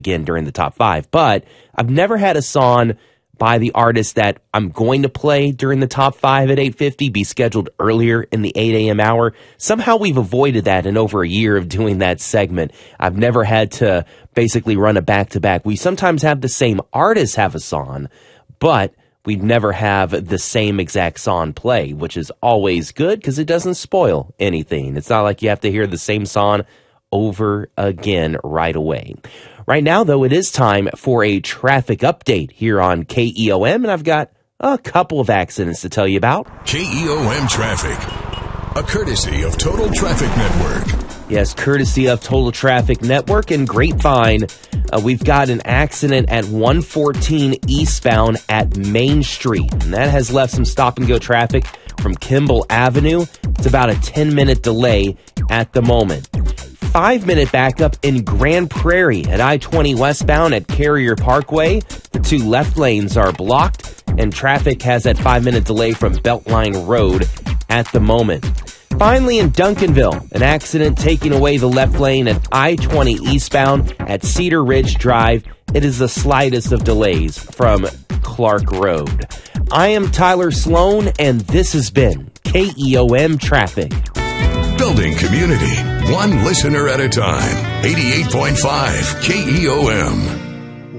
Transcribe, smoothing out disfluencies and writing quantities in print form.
again during the top 5. But I've never had a song by the artist that I'm going to play during the top 5 at 8:50 be scheduled earlier in the 8 a.m. hour. Somehow we've avoided that in over a year of doing that segment. I've never had to basically run a back-to-back. We sometimes have the same artist have a song, but we'd never have the same exact song play, which is always good because it doesn't spoil anything. It's not like you have to hear the same song over again right away. Right now, though, it is time for a traffic update here on KEOM, and I've got a couple of accidents to tell you about. KEOM Traffic, a courtesy of Total Traffic Network. Yes, courtesy of Total Traffic Network and Grapevine. We've got an accident at 114 eastbound at Main Street, and that has left some stop-and-go traffic from Kimball Avenue. It's about a 10-minute delay at the moment. 5-minute backup in Grand Prairie at I-20 westbound at Carrier Parkway. The 2 left lanes are blocked, and traffic has that 5-minute delay from Beltline Road at the moment. Finally, in Duncanville, an accident taking away the left lane at I-20 eastbound at Cedar Ridge Drive. It is the slightest of delays from Clark Road. I am Tyler Sloan, and this has been KEOM Traffic. Building community, one listener at a time. 88.5 KEOM.